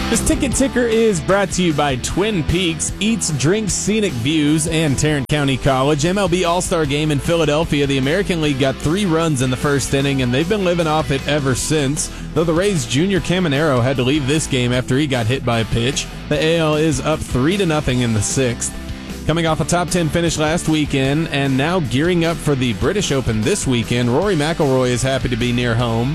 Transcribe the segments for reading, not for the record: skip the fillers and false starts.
This Ticket Ticker is brought to you by Twin Peaks, Eats, Drinks, Scenic Views, and Tarrant County College. MLB All-Star Game in Philadelphia. The American League got 3 runs in the first inning, and they've been living off it ever since. Though the Rays' Junior Caminero had to leave this game after he got hit by a pitch. The AL is up 3-0 in the 6th. Coming off a top 10 finish last weekend, and now gearing up for the British Open this weekend, Rory McIlroy is happy to be near home.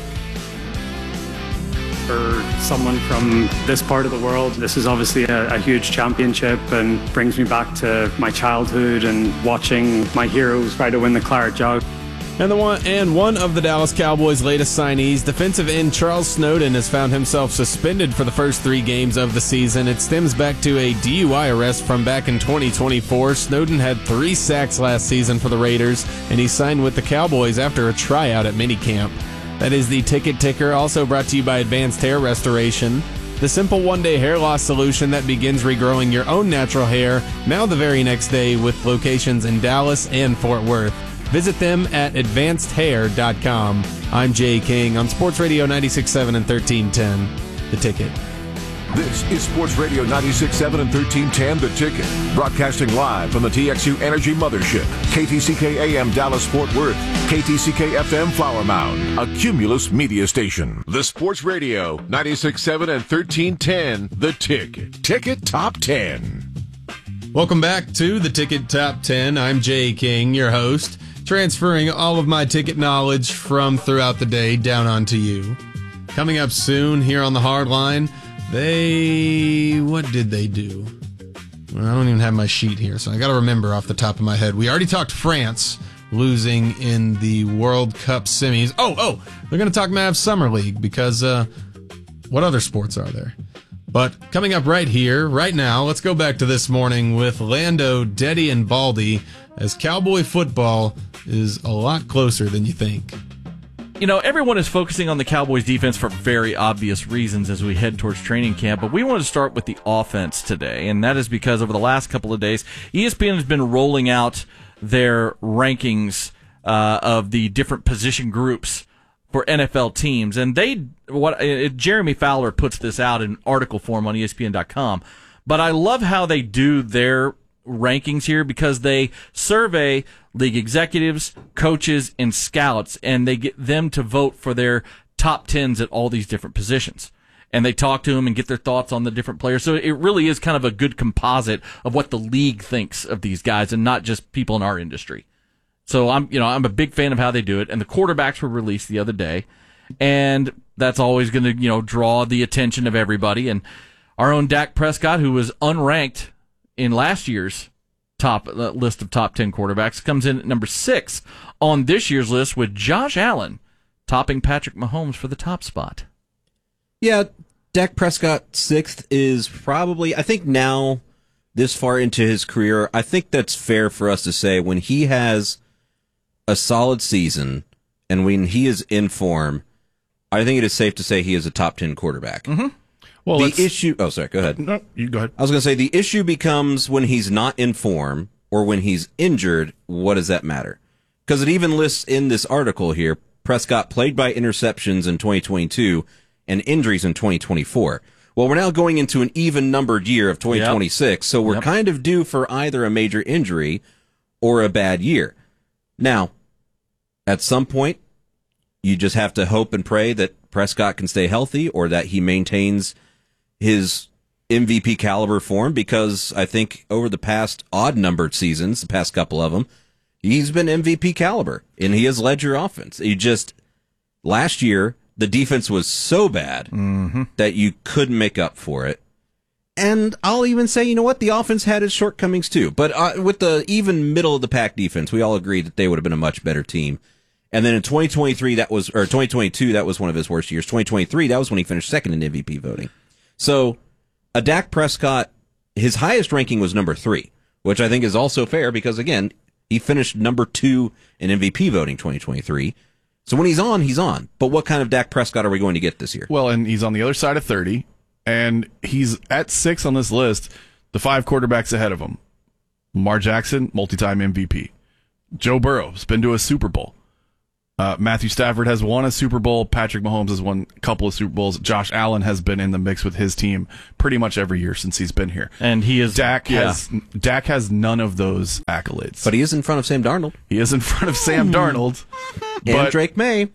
For someone from this part of the world, this is obviously a huge championship and brings me back to my childhood and watching my heroes try to win the Claret Jug. And one of the Dallas Cowboys' latest signees, defensive end Charles Snowden, has found himself suspended for the first 3 games of the season. It stems back to a DUI arrest from back in 2024. Snowden had 3 sacks last season for the Raiders, and he signed with the Cowboys after a tryout at minicamp. That is the Ticket Ticker, also brought to you by Advanced Hair Restoration, the simple one-day hair loss solution that begins regrowing your own natural hair, now the very next day, with locations in Dallas and Fort Worth. Visit them at advancedhair.com. I'm Jay King on Sports Radio 96.7 and 1310, The Ticket. This is Sports Radio 96.7 and 1310, The Ticket. Broadcasting live from the TXU Energy Mothership. KTCK AM Dallas Fort Worth. KTCK FM Flower Mound. A Cumulus media station. The Sports Radio 96.7 and 1310, The Ticket. Ticket Top 10. Welcome back to The Ticket Top 10. I'm Jay King, your host, transferring all of my ticket knowledge from throughout the day down onto you. Coming up soon here on the Hard Line, what did they do? Well, I don't even have my sheet here, so I got to remember off the top of my head. We already talked France losing in the World Cup semis. Oh, they're going to talk Mavs Summer League because what other sports are there? But coming up right here, right now, let's go back to this morning with Lando, Deddy, and Baldy, as Cowboy football is a lot closer than you think. You know, everyone is focusing on the Cowboys defense for very obvious reasons as we head towards training camp, but we want to start with the offense today, and that is because over the last couple of days, ESPN has been rolling out their rankings of the different position groups for NFL teams, and Jeremy Fowler puts this out in article form on ESPN.com, but I love how they do their rankings here because they survey league executives, coaches, and scouts, and they get them to vote for their top 10s at all these different positions. And they talk to them and get their thoughts on the different players. So it really is kind of a good composite of what the league thinks of these guys and not just people in our industry. So I'm a big fan of how they do it. And the quarterbacks were released the other day, and that's always going to, draw the attention of everybody. And our own Dak Prescott, who was unranked in last year's top list of top 10 quarterbacks, comes in at number 6 on this year's list, with Josh Allen topping Patrick Mahomes for the top spot. Yeah, Dak Prescott 6th is probably, I think now, this far into his career, I think that's fair for us to say when he has a solid season and when he is in form, I think it is safe to say he is a top 10 quarterback. Mm-hmm. Well, the issue... Oh, sorry, go ahead. No, you go ahead. I was going to say, the issue becomes when he's not in form or when he's injured, what does that matter? Because it even lists in this article here, Prescott played by interceptions in 2022 and injuries in 2024. Well, we're now going into an even-numbered year of 2026, so we're kind of due for either a major injury or a bad year. Now, at some point, you just have to hope and pray that Prescott can stay healthy or that he maintains his MVP caliber form, because I think over the past odd-numbered seasons, the past couple of them, he's been MVP caliber, and he has led your offense. Last year, the defense was so bad that you couldn't make up for it. And I'll even say, the offense had its shortcomings too. But with the even middle-of-the-pack defense, we all agreed that they would have been a much better team. And then in 2022, that was one of his worst years. 2023, that was when he finished second in MVP voting. So, a Dak Prescott, his highest ranking was number 3, which I think is also fair because, again, he finished number 2 in MVP voting 2023. So when he's on, he's on. But what kind of Dak Prescott are we going to get this year? Well, and he's on the other side of 30, and he's at 6 on this list, the 5 quarterbacks ahead of him. Lamar Jackson, multi-time MVP. Joe Burrow has been to a Super Bowl. Matthew Stafford has won a Super Bowl. Patrick Mahomes has won a couple of Super Bowls. Josh Allen has been in the mix with his team pretty much every year since he's been here. And he is Dak has none of those accolades. But he is in front of Sam Darnold. He is in front of Sam Darnold. And Drake May.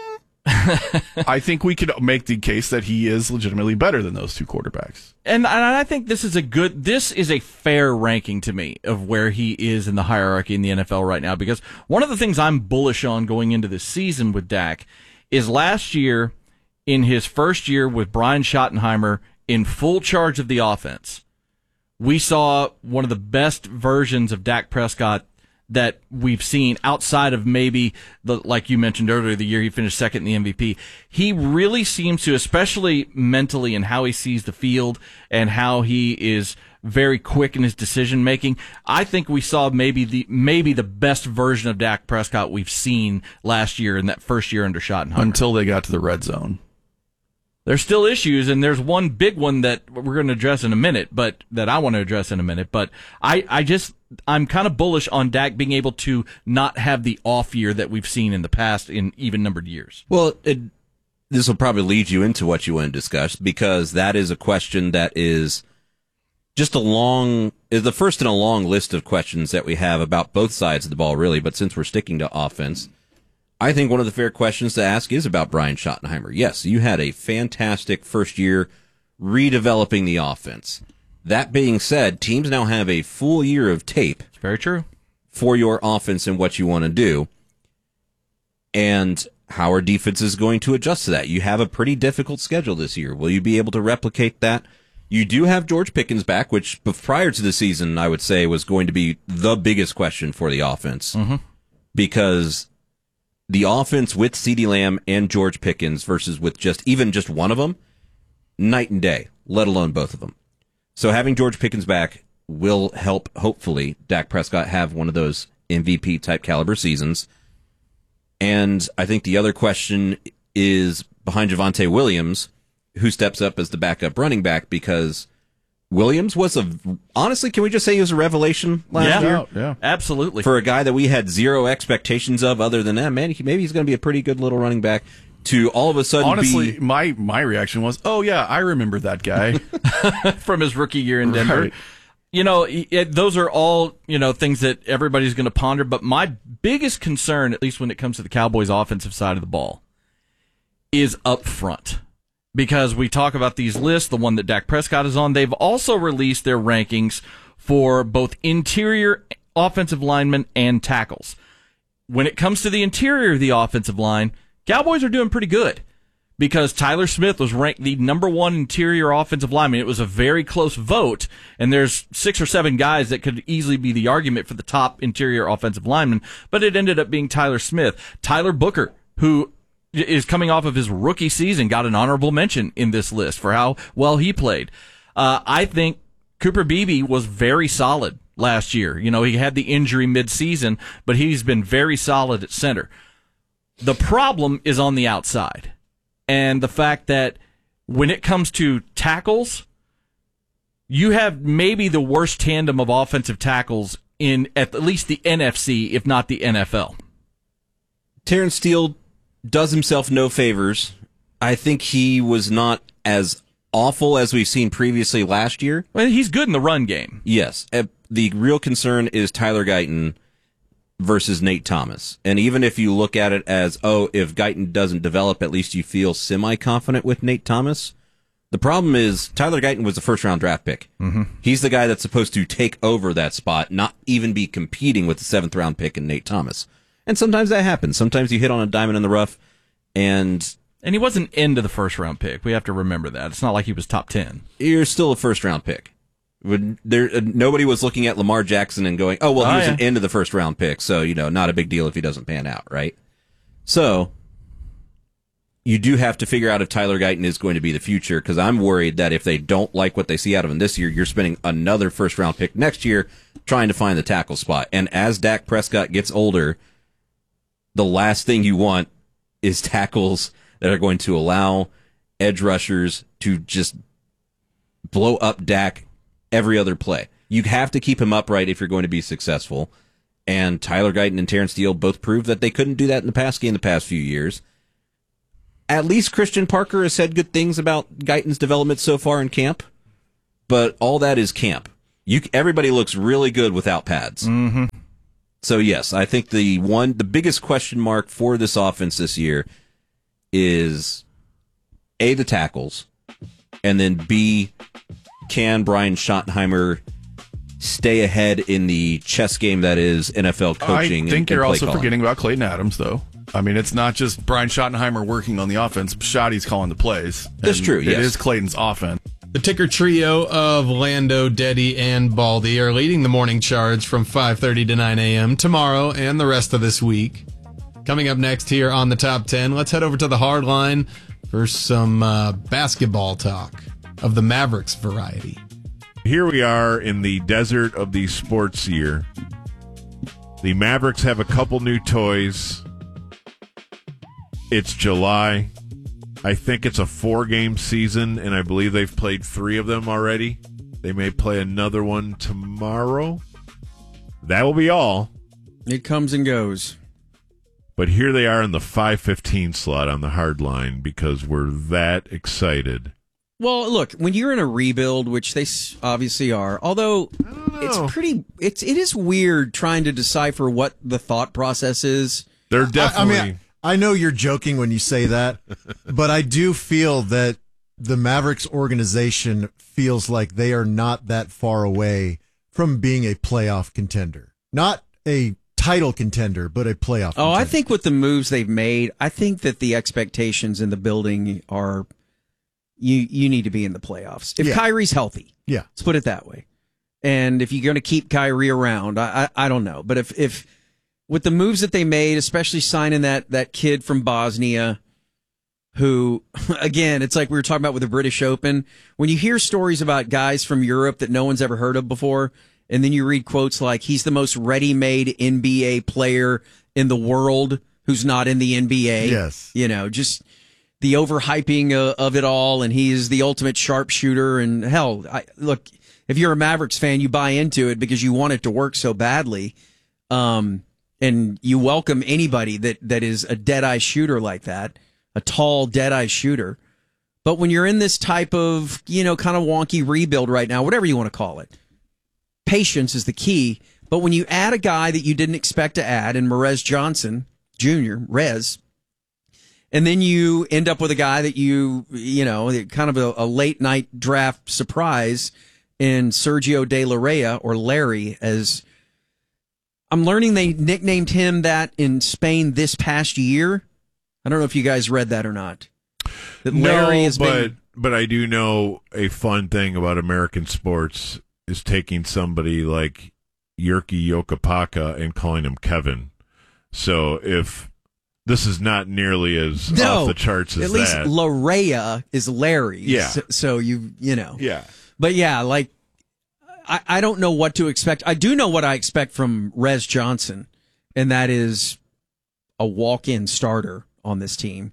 I think we could make the case that he is legitimately better than those two quarterbacks. And I think this is a fair ranking to me of where he is in the hierarchy in the NFL right now, because one of the things I'm bullish on going into this season with Dak is last year, in his first year with Brian Schottenheimer in full charge of the offense, we saw one of the best versions of Dak Prescott that we've seen outside of maybe like you mentioned earlier, the year he finished second in the MVP. He really seems to, especially mentally and how he sees the field and how he is very quick in his decision making. I think we saw maybe the best version of Dak Prescott we've seen last year in that first year under Schottenheimer. Until they got to the red zone. There's still issues, and there's one big one that we're going to address in a minute, but that I want to address in a minute. But I'm kind of bullish on Dak being able to not have the off year that we've seen in the past in even numbered years. Well, this will probably lead you into what you want to discuss, because that is a question that is just the first in a long list of questions that we have about both sides of the ball, really. But since we're sticking to offense, I think one of the fair questions to ask is about Brian Schottenheimer. Yes, you had a fantastic first year redeveloping the offense. That being said, teams now have a full year of tape. It's very true. For your offense and what you want to do. And how are defenses going to adjust to that? You have a pretty difficult schedule this year. Will you be able to replicate that? You do have George Pickens back, which prior to the season, I would say, was going to be the biggest question for the offense. Mm-hmm. Because the offense with CeeDee Lamb and George Pickens versus with just one of them, night and day, let alone both of them. So having George Pickens back will help, hopefully, Dak Prescott have one of those MVP-type caliber seasons. And I think the other question is behind Javonte Williams, who steps up as the backup running back, because Williams was honestly, can we just say he was a revelation last year? Yeah, absolutely. For a guy that we had zero expectations of other than that, maybe he's going to be a pretty good little running back, to all of a sudden honestly, my reaction was, oh yeah, I remember that guy. From his rookie year in Denver. Right. You know, those are all, things that everybody's going to ponder, but my biggest concern, at least when it comes to the Cowboys' offensive side of the ball, is up front. Because we talk about these lists, the one that Dak Prescott is on, they've also released their rankings for both interior offensive linemen and tackles. When it comes to the interior of the offensive line, Cowboys are doing pretty good, because Tyler Smith was ranked the number one interior offensive lineman. It was a very close vote, and there's 6 or 7 guys that could easily be the argument for the top interior offensive lineman, but it ended up being Tyler Smith. Tyler Booker, who is coming off of his rookie season, got an honorable mention in this list for how well he played. I think Cooper Beebe was very solid last year. He had the injury mid-season, but he's been very solid at center. The problem is on the outside, and the fact that when it comes to tackles, you have maybe the worst tandem of offensive tackles in at least the NFC, if not the NFL. Terrence Steele does himself no favors. I think he was not as awful as we've seen previously last year. Well, he's good in the run game. Yes. The real concern is Tyler Guyton versus Nate Thomas. And even if you look at it as, if Guyton doesn't develop, at least you feel semi-confident with Nate Thomas. The problem is Tyler Guyton was a first-round draft pick. Mm-hmm. He's the guy that's supposed to take over that spot, not even be competing with the 7th-round pick in Nate Thomas. And sometimes that happens. Sometimes you hit on a diamond in the rough, and he wasn't into the first-round pick. We have to remember that. It's not like he was top 10. You're still a first-round pick. Nobody was looking at Lamar Jackson and going, he was an end of the first-round pick, so, not a big deal if he doesn't pan out, right? So, you do have to figure out if Tyler Guyton is going to be the future, because I'm worried that if they don't like what they see out of him this year, you're spending another first-round pick next year trying to find the tackle spot. And as Dak Prescott gets older, the last thing you want is tackles that are going to allow edge rushers to just blow up Dak every other play. You have to keep him upright if you're going to be successful. And Tyler Guyton and Terrence Steele both proved that they couldn't do that in the past game the past few years. At least Christian Parker has said good things about Guyton's development so far in camp, but all that is camp. Everybody looks really good without pads. Mm-hmm. So yes, I think the biggest question mark for this offense this year is A, the tackles, and then B, can Brian Schottenheimer stay ahead in the chess game that is NFL coaching? I think you're also calling. forgetting about Clayton Adams, though. I mean, it's not just Brian Schottenheimer working on the offense. Schotty's calling the plays. That's true, yes. It is Clayton's offense. The ticker trio of Lando, Deddy, and Baldy are leading the morning charge from 5:30 to 9 a.m. tomorrow and the rest of this week. Coming up next here on the Top 10, let's head over to the hard line for some basketball talk of the Mavericks variety. Here we are in the desert of the sports year. The Mavericks have a couple new toys. It's July. I think it's a 4-game season, and I believe they've played 3 of them already. They may play another one tomorrow. That will be all. It comes and goes. But here they are in the 5:15 slot on the hard line because we're that excited. Well, look, when you're in a rebuild, which they obviously are, although it is weird trying to decipher what the thought process is. They're definitely... I know you're joking when you say that, but I do feel that the Mavericks organization feels like they are not that far away from being a playoff contender. Not a title contender, but a playoff contender. I think with the moves they've made, I think that the expectations in the building are you need to be in the playoffs. If Kyrie's healthy, let's put it that way. And if you're going to keep Kyrie around, I don't know. But if with the moves that they made, especially signing that kid from Bosnia, who, again, it's like we were talking about with the British Open. When you hear stories about guys from Europe that no one's ever heard of before, and then you read quotes like, he's the most ready-made NBA player in the world who's not in the NBA. Yes. You know, just the overhyping of it all, and he is the ultimate sharpshooter. And hell, look, if you're a Mavericks fan, you buy into it because you want it to work so badly. And you welcome anybody that is a dead-eye shooter like that, a tall, dead-eye shooter. But when you're in this type of, kind of wonky rebuild right now, whatever you want to call it, patience is the key. But when you add a guy that you didn't expect to add, in Merez Johnson Jr., Rez, and then you end up with a guy that kind of a late-night draft surprise in Sergio De La Rey, or Larry, as I'm learning they nicknamed him that in Spain this past year. I don't know if you guys read that or not. That Larry but I do know a fun thing about American sports is taking somebody like Jyrki Jokipaka and calling him Kevin. So if this is not nearly as off the charts as that. At least Larea is Larry. Yeah. So you know. Yeah. But yeah, like, I don't know what to expect. I do know what I expect from Rez Johnson, and that is a walk-in starter on this team.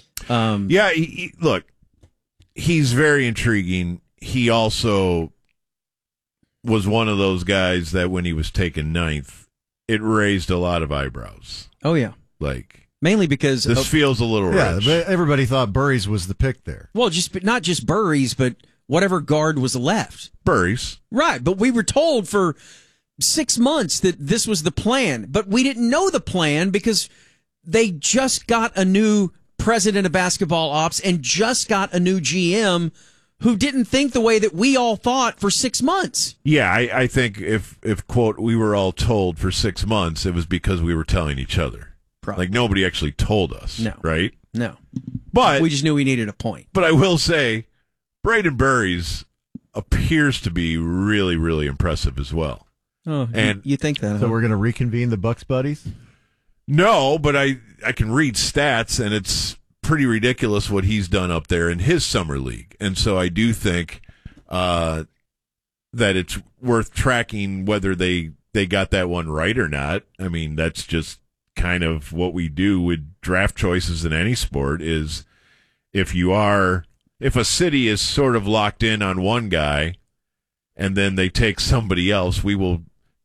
Look, he's very intriguing. He also was one of those guys that when he was taken 9th, it raised a lot of eyebrows. Oh, yeah. Like, mainly because this feels a little rich. But everybody thought Burries was the pick there. Well, not just Burries, but whatever guard was left. Burries. Right, but we were told for 6 months that this was the plan, but we didn't know the plan because they just got a new president of basketball ops and just got a new GM who didn't think the way that we all thought for 6 months. Yeah, I think if quote, we were all told for 6 months, it was because we were telling each other. Probably. Like, nobody actually told us. No. Right? No. But we just knew we needed a point. But I will say, Braden Burries appears to be really, really impressive as well. Oh, and you think that? So we're going to reconvene the Bucks buddies? No, but I can read stats, and it's pretty ridiculous what he's done up there in his summer league. And so I do think that it's worth tracking whether they got that one right or not. I mean, that's just kind of what we do with draft choices in any sport is if a city is sort of locked in on one guy and then they take somebody else, we will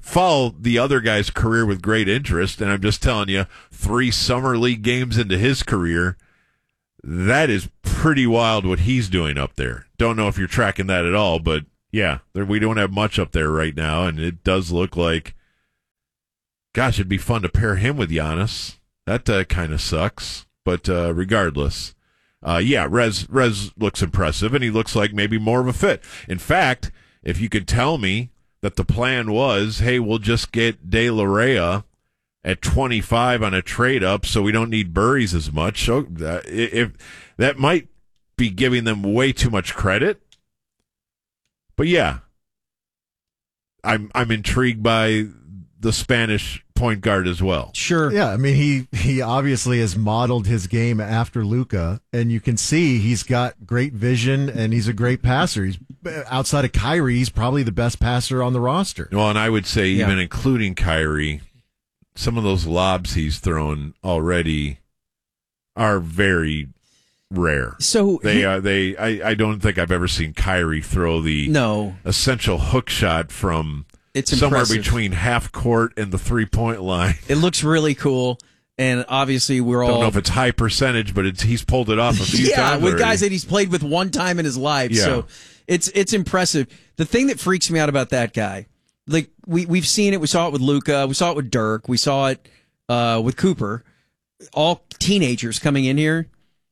follow the other guy's career with great interest, and I'm just telling you, 3 summer league games into his career, that is pretty wild what he's doing up there. Don't know if you're tracking that at all, but yeah, we don't have much up there right now, and it does look like, gosh, it'd be fun to pair him with Giannis. That kind of sucks, but regardless, Rez looks impressive, and he looks like maybe more of a fit. In fact, if you could tell me that the plan was, hey, we'll just get De La Rhea at 25 on a trade-up so we don't need Burries as much, so if that might be giving them way too much credit. But yeah, I'm intrigued by the Spanish point guard as well. Sure. Yeah, I mean, he obviously has modeled his game after Luka, and you can see he's got great vision, and he's a great passer. He's outside of Kyrie, he's probably the best passer on the roster. Well, and I would say even including Kyrie, some of those lobs he's thrown already are very rare. So I don't think I've ever seen Kyrie throw the essential hook shot from somewhere between half court and the 3-point line. It looks really cool, and obviously don't know if it's high percentage, but he's pulled it off a few times. Yeah, with already. Guys that he's played with one time in his life. Yeah. So it's impressive. The thing that freaks me out about that guy, like we've seen it, we saw it with Luka, we saw it with Dirk, we saw it with Cooper, all teenagers coming in here.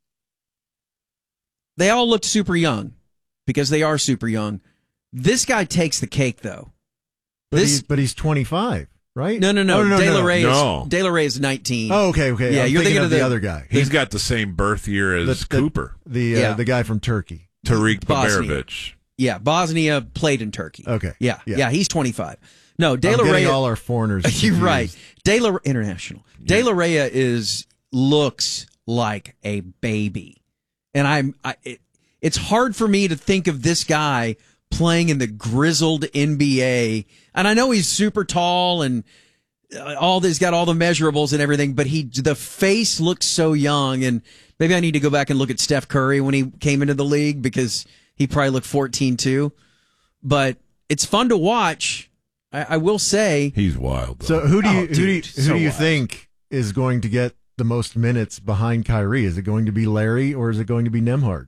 They all looked super young because they are super young. This guy takes the cake, though. But he's 25, right? No. De La Rhea is 19. Oh, okay. Yeah, you're thinking of the other guy. He's got the same birth year as Cooper. The guy from Turkey. Tariq Baberovic. Yeah, Bosnia played in Turkey. Okay. Yeah, he's 25. No, De La I'm getting Rhea. all our foreigners. You're right. International. De La Rhea looks like a baby. And it's hard for me to think of this guy playing in the grizzled NBA. And I know he's super tall and he's got all the measurables and everything, but the face looks so young. And maybe I need to go back and look at Steph Curry when he came into the league because he probably looked 14 too. But it's fun to watch. I will say he's wild, though. So who do you think is going to get the most minutes behind Kyrie? Is it going to be Larry or is it going to be Nembhard?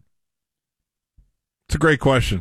It's a great question.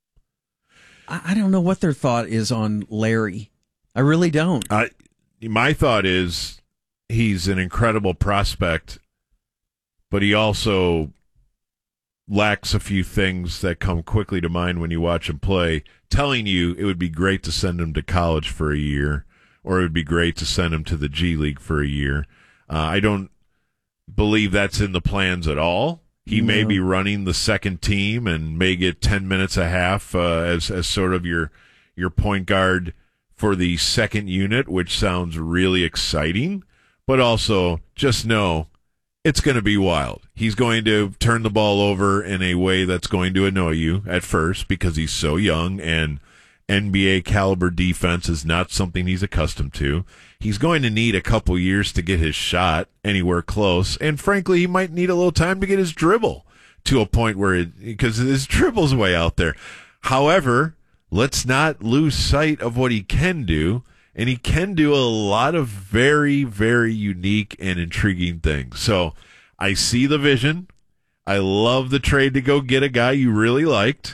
I don't know what their thought is on Larry. I really don't. My thought is he's an incredible prospect, but he also lacks a few things that come quickly to mind when you watch him play, telling you it would be great to send him to college for a year, or it would be great to send him to the G League for a year. I don't believe that's in the plans at all. He may be running the second team and may get 10 minutes a half as sort of your point guard for the second unit, which sounds really exciting. But also, just know it's going to be wild. He's going to turn the ball over in a way that's going to annoy you at first because he's so young and NBA caliber defense is not something he's accustomed to. He's going to need a couple years to get his shot anywhere close. And frankly, he might need a little time to get his dribble to a point because his dribble's way out there. However, let's not lose sight of what he can do. And he can do a lot of very, very unique and intriguing things. So I see the vision. I love the trade to go get a guy you really liked.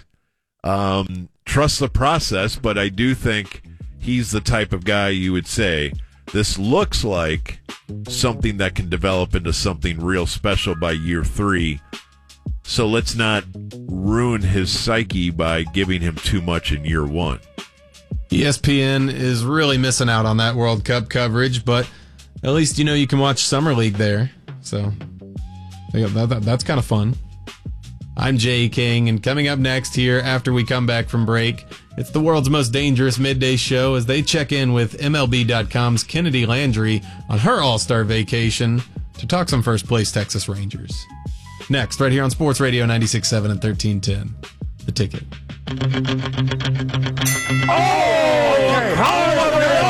Trust the process, but I do think he's the type of guy you would say, this looks like something that can develop into something real special by year 3. So let's not ruin his psyche by giving him too much in year 1. ESPN is really missing out on that World Cup coverage, but at least you can watch Summer League there. So that's kind of fun. I'm Jay King, and coming up next here after we come back from break, it's the world's most dangerous midday show as they check in with MLB.com's Kennedy Landry on her All-Star vacation to talk some first-place Texas Rangers. Next, right here on Sports Radio 96.7 and 1310, The Ticket.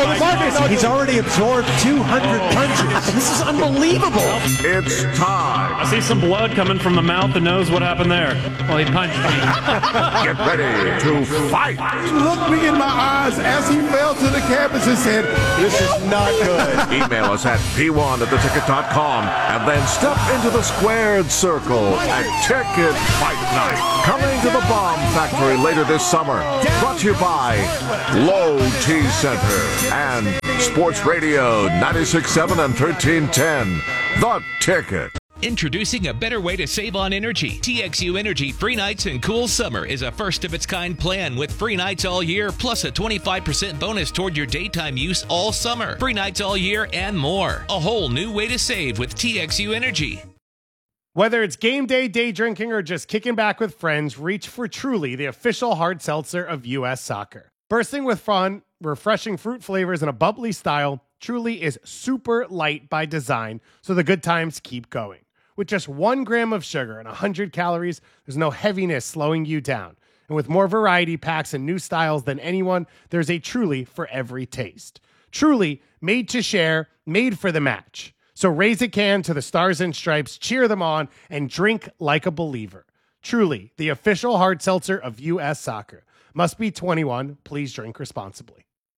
He's already absorbed 200 punches. This is unbelievable. It's time. I see some blood coming from the mouth and nose. What happened there? Well, he punched me. Get ready to fight. He looked me in my eyes as he fell to the campus and said, "This is not good." Email us at p1@theticket.com and then step into the squared circle at Ticket Fight Night. Coming to the Bomb Factory later this summer. Brought to you by Low T Center and Sports Radio 96.7 and 1310. The Ticket. Introducing a better way to save on energy. TXU Energy Free Nights and Cool Summer is a first-of-its-kind plan with free nights all year, plus a 25% bonus toward your daytime use all summer. Free nights all year and more. A whole new way to save with TXU Energy. Whether it's game day, day drinking, or just kicking back with friends, reach for Truly, the official hard seltzer of U.S. Soccer. Bursting with fun, refreshing fruit flavors, and a bubbly style, Truly is super light by design, so the good times keep going. With just 1 gram of sugar and 100 calories, there's no heaviness slowing you down. And with more variety packs and new styles than anyone, there's a Truly for every taste. Truly, made to share, made for the match. So raise a can to the Stars and Stripes, cheer them on, and drink like a believer. Truly, the official hard seltzer of U.S. Soccer. Must be 21. Please drink responsibly.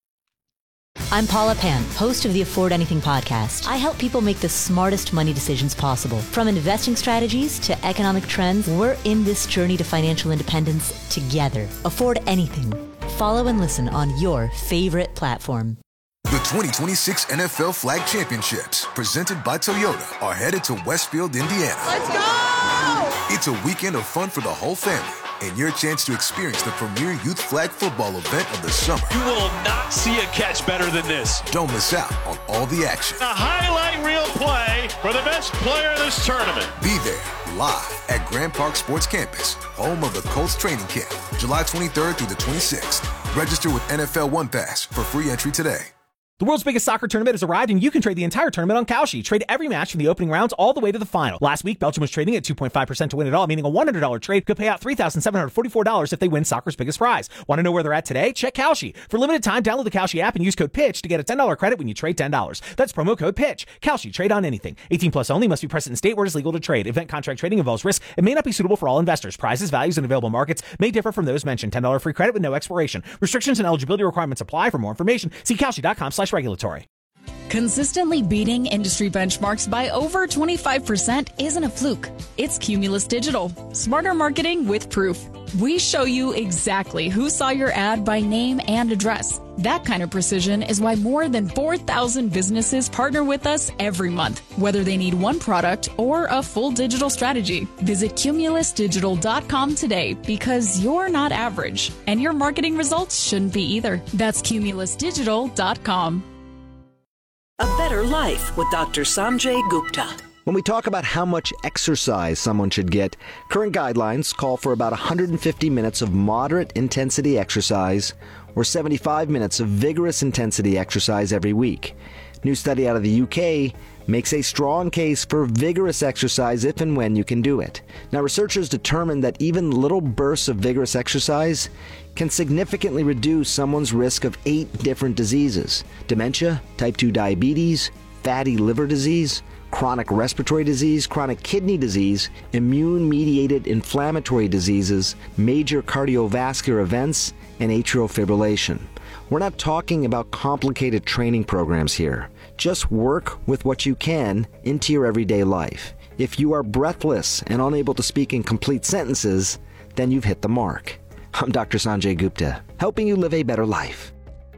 I'm Paula Pan, host of the Afford Anything podcast. I help people make the smartest money decisions possible. From investing strategies to economic trends, we're in this journey to financial independence together. Afford Anything. Follow and listen on your favorite platform. The 2026 NFL Flag Championships, presented by Toyota, are headed to Westfield, Indiana. Let's go! It's a weekend of fun for the whole family and your chance to experience the premier youth flag football event of the summer. You will not see a catch better than this. Don't miss out on all the action. A highlight reel play for the best player in this tournament. Be there live at Grand Park Sports Campus, home of the Colts training camp, July 23rd through the 26th. Register with NFL One Pass for free entry today. The world's biggest soccer tournament has arrived, and you can trade the entire tournament on Kalshi. Trade every match from the opening rounds all the way to the final. Last week, Belgium was trading at 2.5% to win it all, meaning a $100 trade could pay out $3,744 if they win soccer's biggest prize. Want to know where they're at today? Check Kalshi. For limited time, download the Kalshi app and use code PITCH to get a $10 credit when you trade $10. That's promo code PITCH. Kalshi. Trade on anything. 18 plus only. Must be present in state where it is legal to trade. Event contract trading involves risk and may not be suitable for all investors. Prizes, values, and available markets may differ from those mentioned. $10 free credit with no expiration. Restrictions and eligibility requirements apply. For more information, see Kalshi.com/regulatory. Consistently beating industry benchmarks by over 25% isn't a fluke. It's Cumulus Digital. Smarter marketing with proof. We show you exactly who saw your ad by name and address. That kind of precision is why more than 4,000 businesses partner with us every month, whether they need one product or a full digital strategy. Visit cumulusdigital.com today because you're not average, and your marketing results shouldn't be either. That's cumulusdigital.com. A Better Life with Dr. Sanjay Gupta. When we talk about how much exercise someone should get, current guidelines call for about 150 minutes of moderate intensity exercise or 75 minutes of vigorous intensity exercise every week. New study out of the UK makes a strong case for vigorous exercise if and when you can do it. Now, researchers determined that even little bursts of vigorous exercise can significantly reduce someone's risk of 8 different diseases: dementia, type 2 diabetes, fatty liver disease, chronic respiratory disease, chronic kidney disease, immune-mediated inflammatory diseases, major cardiovascular events, and atrial fibrillation. We're not talking about complicated training programs here. Just work with what you can into your everyday life. If you are breathless and unable to speak in complete sentences, then you've hit the mark. I'm Dr. Sanjay Gupta, helping you live a better life.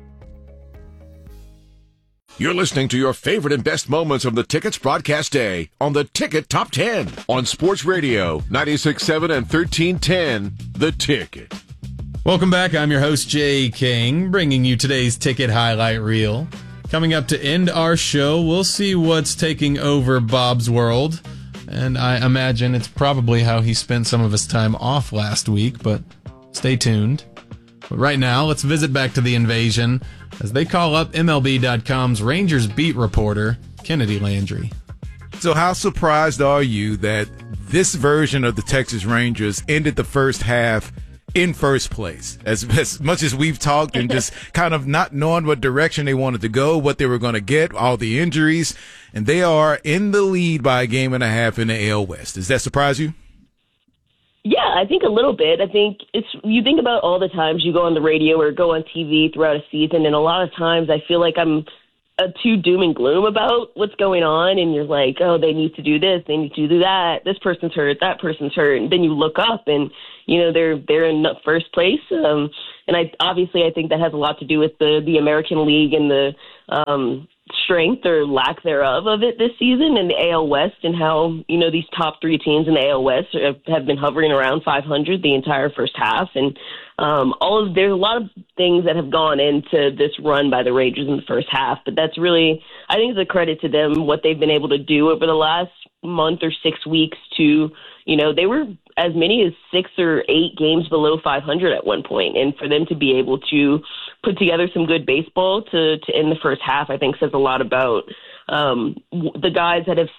You're listening to your favorite and best moments of the Ticket's broadcast day on the Ticket Top 10 on Sports Radio 96.7 and 1310. The Ticket. Welcome back. I'm your host, Jay King, bringing you today's Ticket Highlight Reel. Coming up to end our show, we'll see what's taking over Bob's world. And I imagine it's probably how he spent some of his time off last week, but stay tuned. But right now, let's visit back to the invasion as they call up MLB.com's Rangers beat reporter, Kennedy Landry. So how surprised are you that this version of the Texas Rangers ended the first half in first place. As much as we've talked and just kind of not knowing what direction they wanted to go, what they were going to get, all the injuries, and they are in the lead by a game and a half in the AL West. Does that surprise you? Yeah, I think a little bit. I think you think about all the times you go on the radio or go on TV throughout a season, and a lot of times I feel like I'm too doom and gloom about what's going on, and you're like, oh, they need to do this, they need to do that, this person's hurt, that person's hurt, and then you look up and, you know, they're in first place, and I think that has a lot to do with the American League and the strength or lack thereof of it this season in the AL West, and how, you know, these top three teams in the AL West have been hovering around 500 the entire first half, and there's a lot of things that have gone into this run by the Rangers in the first half, but that's really, I think it's a credit to them what they've been able to do over the last month or 6 weeks to, you know, they were as many as 6 or 8 games below 500 at one point, and for them to be able to put together some good baseball to end the first half, I think says a lot about the guys that have